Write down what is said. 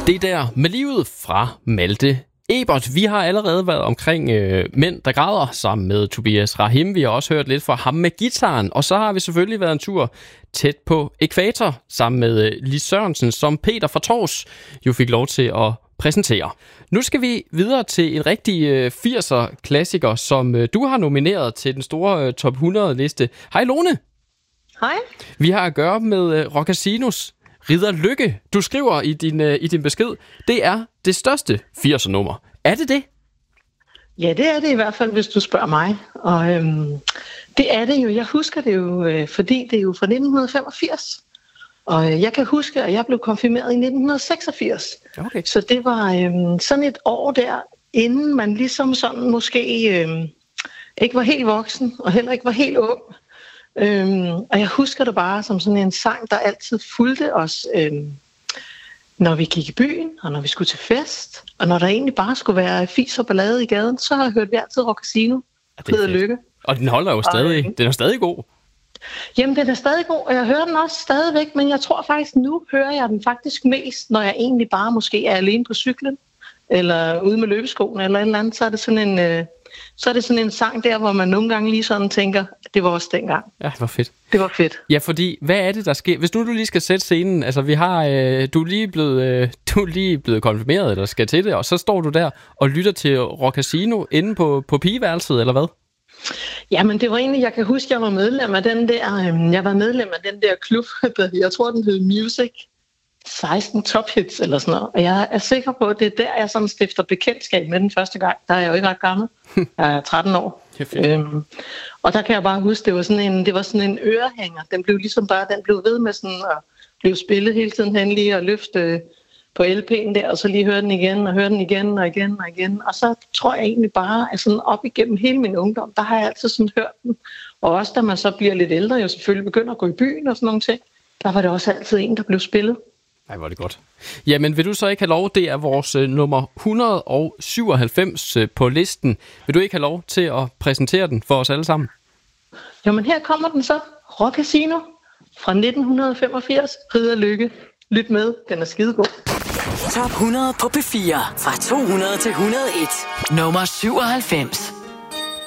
Det der med livet fra Malte Ebert. Vi har allerede været omkring Mænd, der græder sammen med Tobias Rahim. Vi har også hørt lidt fra ham med gitaren. Og så har vi selvfølgelig været en tur tæt på ækvator sammen med Lis Sørensen, som Peter fra Tårs jo fik lov til at præsentere. Nu skal vi videre til en rigtig 80'er-klassiker, som du har nomineret til den store top 100-liste. Hej Lone. Hej. Vi har at gøre med Rockazinos Ridder Lykke. Du skriver i din besked, det er det største 80'er-nummer. Er det det? Ja, det er det i hvert fald, hvis du spørger mig. Og det er det jo. Jeg husker det jo, fordi det er jo fra 1985. Og jeg kan huske, at jeg blev konfirmeret i 1986. Okay. Så det var sådan et år der, inden man ligesom sådan måske ikke var helt voksen, og heller ikke var helt ung. Og jeg husker det bare som sådan en sang, der altid fulgte os, når vi gik i byen, og når vi skulle til fest, og når der egentlig bare skulle være fis og ballade i gaden, så har jeg hørt vi altid Rockazino, Ridder Lykke. Og den holder jo stadig, den er stadig god. Jamen, den er stadig god, og jeg hører den også stadigvæk, men jeg tror faktisk, nu hører jeg den faktisk mest, når jeg egentlig bare måske er alene på cyklen, eller ude med løbeskoene, eller et eller andet, så er det sådan en sang der, hvor man nogle gange lige sådan tænker, det var også dengang. Ja, det var fedt. Det var fedt. Ja, fordi hvad er det, der sker? Hvis nu du lige skal sætte scenen, altså vi har, du er lige blevet konfirmeret, eller skal til det, og så står du der og lytter til Rockazino inde på pigeværelset, eller hvad? Jamen, det var egentlig, jeg kan huske, jeg var medlem af den der klub, jeg tror, den hed Music 16 Top Hits, eller sådan noget. Og jeg er sikker på, at det er der, jeg sådan stifter bekendtskab med den første gang. Der er jeg jo ikke ret gammel. Jeg er 13 år. Og der kan jeg bare huske, det var sådan en ørehænger. Den blev ligesom bare, den blev ved med sådan at blive spillet hele tiden hen lige og løfte på LP'en der, og så lige høre den igen, og høre den igen, og igen, og igen. Og så tror jeg egentlig bare, at sådan op igennem hele min ungdom, der har jeg altid sådan hørt den. Og også da man så bliver lidt ældre, jo selvfølgelig begynder at gå i byen og sådan nogle ting, der var det også altid en, der blev spillet. Ej, hvor er det godt. Jamen, vil du så ikke have lov, det er vores nummer 197 på listen. Vil du ikke have lov til at præsentere den for os alle sammen? Jamen, her kommer den så. Rockazino fra 1985. Ridder Lykke. Lyt med, den er skidegod. Top 100 på P4 fra 200 til 101. Nummer 97.